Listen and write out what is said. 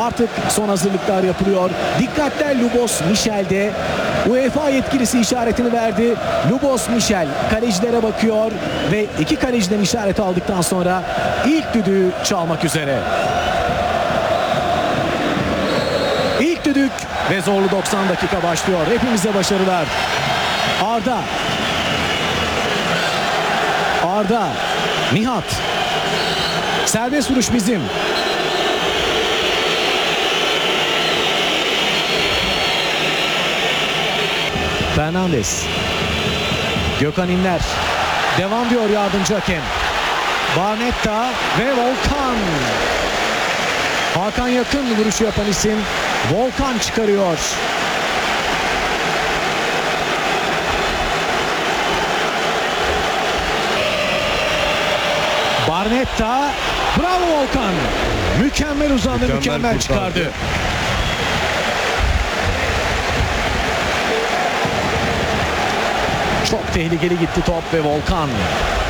Artık son hazırlıklar yapılıyor. Dikkatler Lubos Michel'de. UEFA yetkilisi işaretini verdi. Lubos Michel kalecilere bakıyor ve iki kaleciden işaret aldıktan sonra ilk düdüğü çalmak üzere. İlk düdük ve zorlu 90 dakika başlıyor. Hepimize başarılar. Arda, Nihat. Serbest vuruş bizim. Fernandes. Gökhan İnler. Devam diyor yardımcı hakem. Barnetta ve Volkan. Hakan Yakın vuruşu yapan isim. Volkan çıkarıyor. Barnetta. Bravo Volkan. Mükemmel uzandı, mükemmel çıkardı. Çok tehlikeli gitti top ve Volkan